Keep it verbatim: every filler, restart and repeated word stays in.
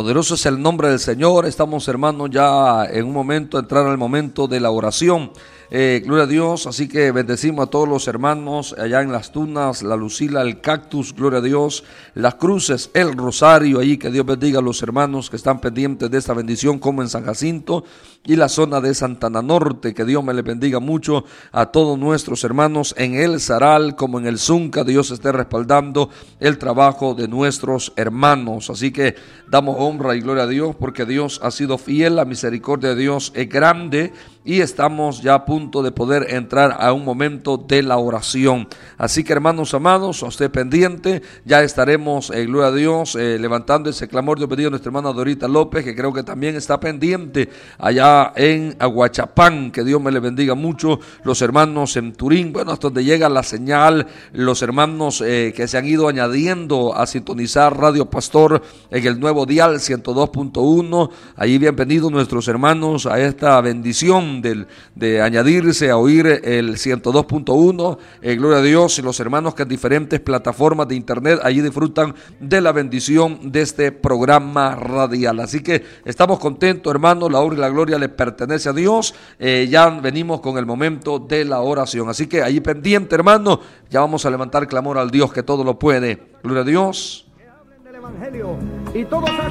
Poderoso es el nombre del Señor. Estamos, hermanos, ya en un momento, entrar al momento de la oración. Eh, gloria a Dios, así que bendecimos a todos los hermanos allá en Las Tunas, La Lucila, el Cactus, gloria a Dios, Las Cruces, el Rosario, allí que Dios bendiga a los hermanos que están pendientes de esta bendición, como en San Jacinto y la zona de Santana Norte. Que Dios me le bendiga mucho a todos nuestros hermanos en el Saral como en el Zunca. Dios esté respaldando el trabajo de nuestros hermanos, así que damos honra y gloria a Dios porque Dios ha sido fiel, la misericordia de Dios es grande y estamos ya a punto de poder entrar a un momento de la oración. Así que, hermanos amados, a usted pendiente, ya estaremos, eh, gloria a Dios, eh, levantando ese clamor de pedido a nuestra hermana Dorita López, que creo que también está pendiente allá en Aguachapán. Que Dios me le bendiga mucho. Los hermanos en Turín, bueno, hasta donde llega la señal, los hermanos eh, que se han ido añadiendo a sintonizar Radio Pastor en el nuevo dial ciento dos punto uno, ahí bienvenidos nuestros hermanos a esta bendición del, de añadirse a oír el ciento dos punto uno, eh, gloria a Dios, y los hermanos que en diferentes plataformas de internet allí disfrutan de la bendición de este programa radial. Así que estamos contentos, hermanos, la honra y la gloria le pertenece a Dios. Eh, ya venimos con el momento de la oración, así que allí pendiente, hermano, ya vamos a levantar clamor al Dios que todo lo puede. Gloria a Dios. Que hablen del evangelio y todos